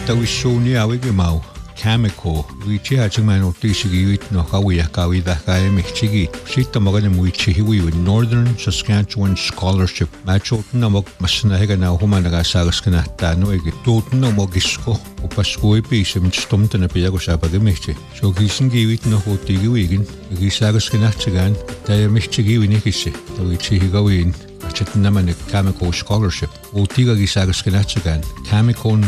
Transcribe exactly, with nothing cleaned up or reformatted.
tauissuni awige mau Cameco wichi hachman otishigi wit no kawiya kawida kai michigi sita magana muichi wi Northern Saskatchewan Scholarship macho na mag masna hega na humana ga sagaskana tano ege tot no mogisko upasko episem stumta na piago sabage michi so gisingi wit no hotigi wigin gi sagaskana tsagan ta michigi wini kisse wichi higawin Chetnamane Cameco Scholarship. O tiga gi sagaskana tsagan Cameco